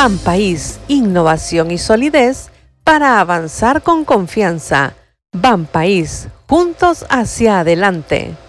Banpaís, innovación y solidez para avanzar con confianza. Banpaís, juntos hacia adelante.